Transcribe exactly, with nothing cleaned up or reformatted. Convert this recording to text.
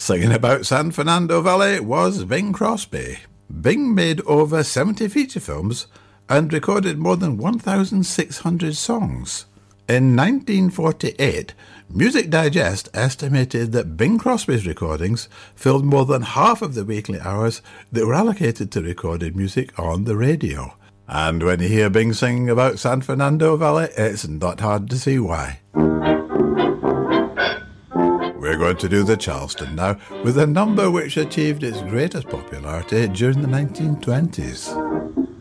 Singing about San Fernando Valley was Bing Crosby. Bing made over seventy feature films and recorded more than one thousand six hundred songs. In nineteen forty-eight, Music Digest estimated that Bing Crosby's recordings filled more than half of the weekly hours that were allocated to recorded music on the radio. And when you hear Bing singing about San Fernando Valley, it's not hard to see why. We're going to do the Charleston now, with a number which achieved its greatest popularity during the nineteen twenties.